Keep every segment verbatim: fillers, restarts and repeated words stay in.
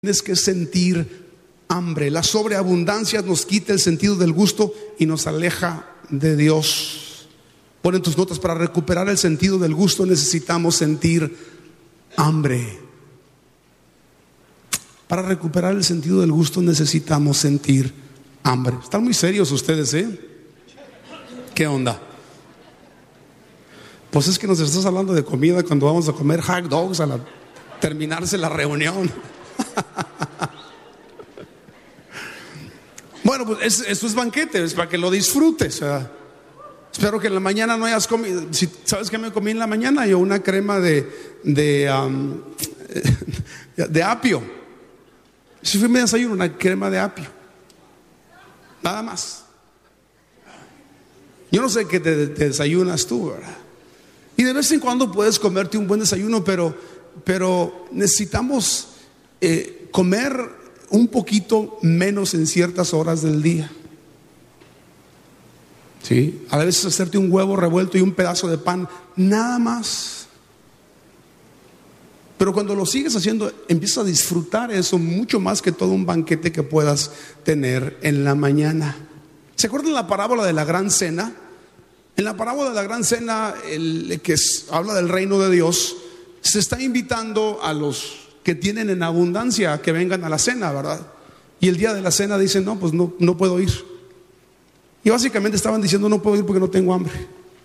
Tienes que sentir hambre. La sobreabundancia nos quita el sentido del gusto y nos aleja de Dios. Pon en tus notas: para recuperar el sentido del gusto necesitamos sentir hambre. Para recuperar el sentido del gusto necesitamos sentir hambre. Están muy serios ustedes, ¿eh? ¿Qué onda? Pues es que nos estás hablando de comida cuando vamos a comer hot dogs a la, terminarse la reunión. Bueno, pues es, esto es banquete, es para que lo disfrutes. O sea, espero que en la mañana no hayas comido. Si sabes que me comí en la mañana, yo una crema de de, um, de apio. Si fue mi desayuno, una crema de apio, nada más. Yo no sé qué te, te desayunas tú, ¿verdad? Y de vez en cuando puedes comerte un buen desayuno, pero, pero necesitamos eh, comer un poquito menos en ciertas horas del día. ¿Sí? A veces hacerte un huevo revuelto y un pedazo de pan, nada más. Pero cuando lo sigues haciendo, empiezas a disfrutar eso mucho más que todo un banquete que puedas tener en la mañana. ¿Se acuerdan la parábola de la gran cena? En la parábola de la gran cena, el que es, habla del reino de Dios, se está invitando a los que tienen en abundancia a que vengan a la cena, ¿verdad? Y el día de la cena dicen: no, pues no, no puedo ir. Y básicamente estaban diciendo: no puedo ir porque no tengo hambre.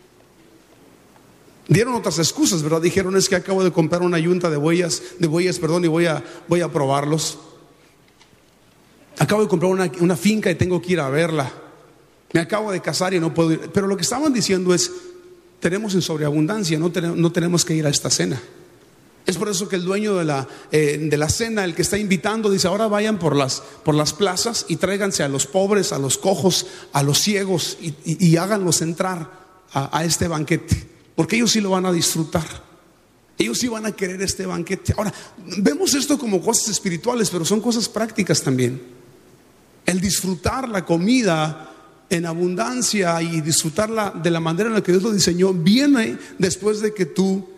Dieron otras excusas, ¿verdad? Dijeron: es que acabo de comprar una yunta de bueyes, de bueyes, perdón, y voy a, voy a probarlos. Acabo de comprar una, una finca y tengo que ir a verla. Me acabo de casar y no puedo ir. Pero lo que estaban diciendo es: tenemos en sobreabundancia, no tenemos, no tenemos que ir a esta cena. Es por eso que el dueño de la, eh, de la cena, el que está invitando, dice: ahora vayan por las, por las plazas y tráiganse a los pobres, a los cojos, a los ciegos y, y, y háganlos entrar a, a este banquete, porque ellos sí lo van a disfrutar. Ellos sí van a querer este banquete. Ahora, vemos esto como cosas espirituales, pero son cosas prácticas también. El disfrutar la comida en abundancia y disfrutarla de la manera en la que Dios lo diseñó viene después de que tú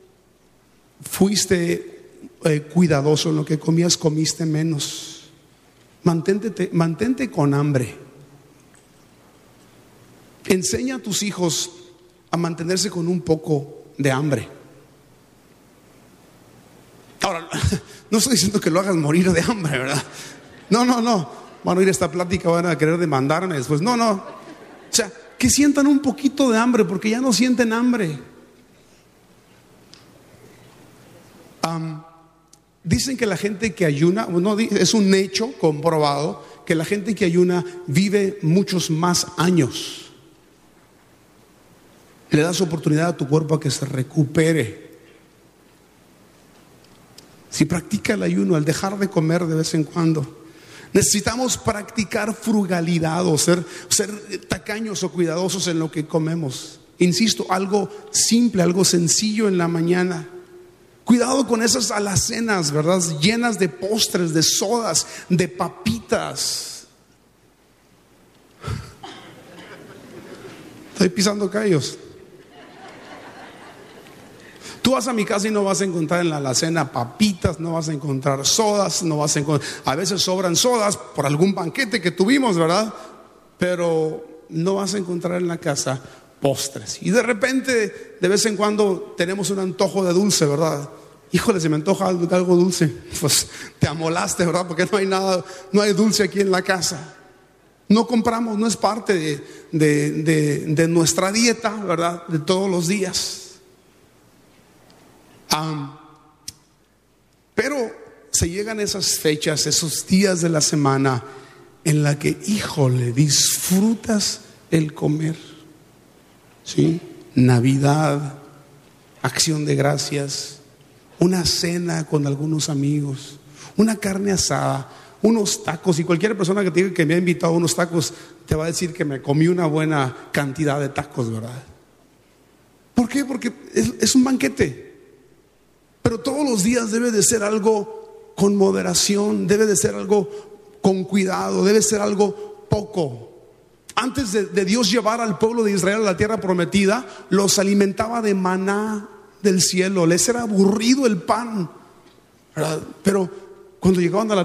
fuiste eh, cuidadoso en lo que comías, comiste menos. Mantente, mantente con hambre. Enseña a tus hijos a mantenerse con un poco de hambre. Ahora, no estoy diciendo que lo hagas morir de hambre, ¿verdad? No, no, no. Van a oír esta plática, van a querer demandarme después. No, no. O sea, que sientan un poquito de hambre, porque ya no sienten hambre. Um, dicen que la gente que ayuna, no, es un hecho comprobado, que la gente que ayuna vive muchos más años. Le das oportunidad a tu cuerpo a que se recupere. Si practica el ayuno, al dejar de comer de vez en cuando. Necesitamos practicar frugalidad o ser, ser tacaños o cuidadosos en lo que comemos. Insisto, algo simple, algo sencillo en la mañana. Cuidado con esas alacenas, ¿verdad? Llenas de postres, de sodas, de papitas. Estoy pisando callos. Tú vas a mi casa y no vas a encontrar en la alacena papitas, no vas a encontrar sodas, no vas a encontrar, a veces sobran sodas por algún banquete que tuvimos, ¿verdad? Pero no vas a encontrar en la casa postres. Y de repente, de vez en cuando tenemos un antojo de dulce, ¿verdad? Híjole, se me antoja algo, algo dulce. Pues te amolaste, ¿verdad? Porque no hay nada, no hay dulce aquí en la casa. No compramos, no es parte de, de, de, de nuestra dieta, ¿verdad? De todos los días. Um, pero se llegan esas fechas, esos días de la semana en la que, híjole, disfrutas el comer. ¿Sí? Navidad, Acción de Gracias, una cena con algunos amigos, una carne asada, unos tacos. Y cualquier persona que te diga que me ha invitado a unos tacos te va a decir que me comí una buena cantidad de tacos, ¿verdad? ¿Por qué? Porque es, es un banquete. Pero todos los días debe de ser algo con moderación, debe de ser algo con cuidado, debe ser algo poco. Antes de, de Dios llevar al pueblo de Israel a la tierra prometida, los alimentaba de maná del cielo. Les era aburrido el pan, ¿verdad? Pero Cuando llegaban a la